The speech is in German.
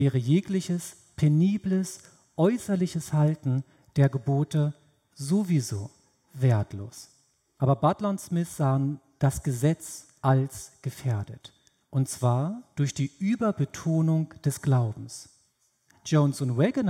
wäre jegliches penibles, äußerliches Halten der Gebote sowieso wertlos. Aber Butler und Smith sahen das Gesetz als gefährdet. Und zwar durch die Überbetonung des Glaubens. Jones und Wagoner